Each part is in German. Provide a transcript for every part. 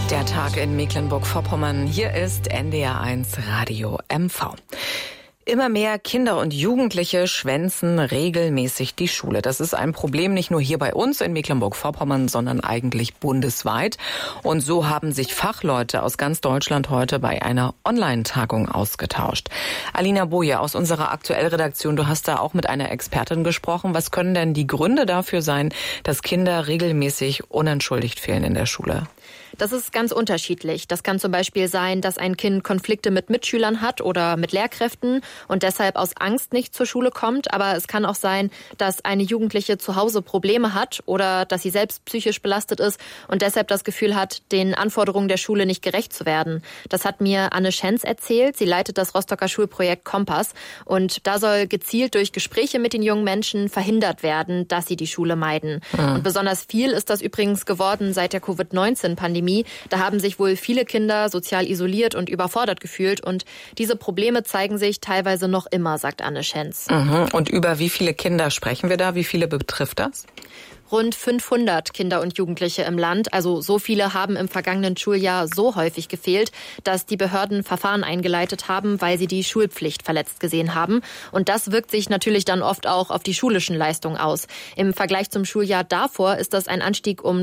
Der Tag in Mecklenburg-Vorpommern. Hier ist NDR1 Radio MV. Immer mehr Kinder und Jugendliche schwänzen regelmäßig die Schule. Das ist ein Problem nicht nur hier bei uns in Mecklenburg-Vorpommern, sondern eigentlich bundesweit. Und so haben sich Fachleute aus ganz Deutschland heute bei einer Online-Tagung ausgetauscht. Alina Boje aus unserer Aktuellredaktion, du hast da auch mit einer Expertin gesprochen. Was können denn die Gründe dafür sein, dass Kinder regelmäßig unentschuldigt fehlen in der Schule? Das ist ganz unterschiedlich. Das kann zum Beispiel sein, dass ein Kind Konflikte mit Mitschülern hat oder mit Lehrkräften und deshalb aus Angst nicht zur Schule kommt. Aber es kann auch sein, dass eine Jugendliche zu Hause Probleme hat oder dass sie selbst psychisch belastet ist und deshalb das Gefühl hat, den Anforderungen der Schule nicht gerecht zu werden. Das hat mir Anne Schenz erzählt. Sie leitet das Rostocker Schulprojekt Kompass. Und da soll gezielt durch Gespräche mit den jungen Menschen verhindert werden, dass sie die Schule meiden. Und besonders viel ist das übrigens geworden seit der Covid-19-Pandemie. Da haben sich wohl viele Kinder sozial isoliert und überfordert gefühlt. Und diese Probleme zeigen sich teilweise noch immer, sagt Anne Schenz. Und über wie viele Kinder sprechen wir da? Wie viele betrifft das? Rund 500 Kinder und Jugendliche im Land. Also so viele haben im vergangenen Schuljahr so häufig gefehlt, dass die Behörden Verfahren eingeleitet haben, weil sie die Schulpflicht verletzt gesehen haben. Und das wirkt sich natürlich dann oft auch auf die schulischen Leistungen aus. Im Vergleich zum Schuljahr davor ist das ein Anstieg um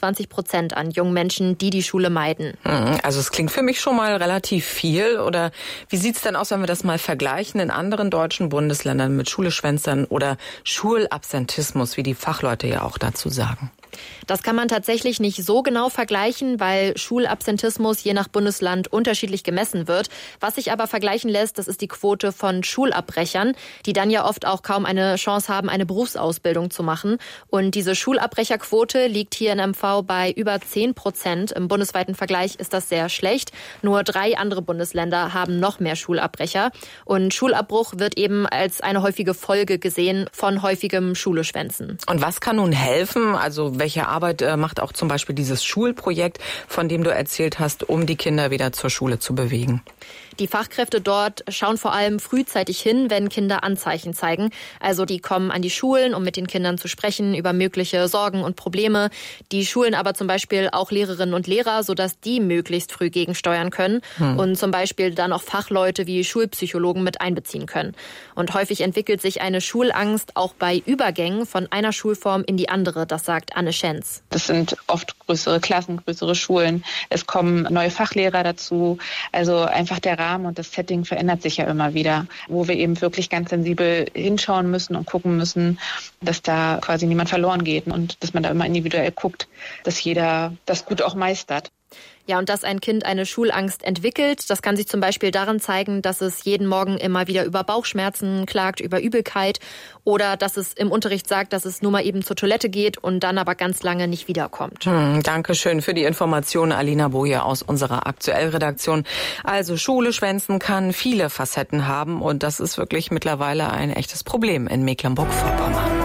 23% an jungen Menschen, die die Schule meiden. Also es klingt für mich schon mal relativ viel. Oder wie sieht's denn aus, wenn wir das mal vergleichen in anderen deutschen Bundesländern mit Schuleschwänzern oder Schulabsentismus, wie die Fachleute ja auch dazu sagen? Das kann man tatsächlich nicht so genau vergleichen, weil Schulabsentismus je nach Bundesland unterschiedlich gemessen wird. Was sich aber vergleichen lässt, das ist die Quote von Schulabbrechern, die dann ja oft auch kaum eine Chance haben, eine Berufsausbildung zu machen. Und diese Schulabbrecherquote liegt hier in MV bei über 10%. Im bundesweiten Vergleich ist das sehr schlecht. Nur 3 andere Bundesländer haben noch mehr Schulabbrecher. Und Schulabbruch wird eben als eine häufige Folge gesehen von häufigem Schuleschwänzen. Und was kann nun helfen? Also welche Arbeit macht auch zum Beispiel dieses Schulprojekt, von dem du erzählt hast, um die Kinder wieder zur Schule zu bewegen? Die Fachkräfte dort schauen vor allem frühzeitig hin, wenn Kinder Anzeichen zeigen. Also die kommen an die Schulen, um mit den Kindern zu sprechen über mögliche Sorgen und Probleme. Die schulen aber zum Beispiel auch Lehrerinnen und Lehrer, sodass die möglichst früh gegensteuern können und zum Beispiel dann auch Fachleute wie Schulpsychologen mit einbeziehen können. Und häufig entwickelt sich eine Schulangst auch bei Übergängen von einer Schulform in die andere, das sagt Anne Schenz. Das sind oft größere Klassen, größere Schulen. Es kommen neue Fachlehrer dazu. Also einfach der Rahmen und das Setting verändert sich ja immer wieder, wo wir eben wirklich ganz sensibel hinschauen müssen und gucken müssen, dass da quasi niemand verloren geht und dass man da immer individuell guckt, dass jeder das gut auch meistert. Ja, und dass ein Kind eine Schulangst entwickelt, das kann sich zum Beispiel daran zeigen, dass es jeden Morgen immer wieder über Bauchschmerzen klagt, über Übelkeit oder dass es im Unterricht sagt, dass es nur mal eben zur Toilette geht und dann aber ganz lange nicht wiederkommt. Dankeschön für die Information, Alina Boje aus unserer Aktuellredaktion. Also Schule schwänzen kann viele Facetten haben und das ist wirklich mittlerweile ein echtes Problem in Mecklenburg-Vorpommern.